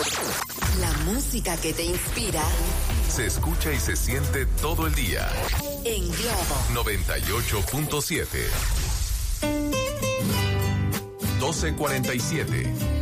La música que te inspira se escucha y se siente todo el día. En Globo 98.7. 12:47.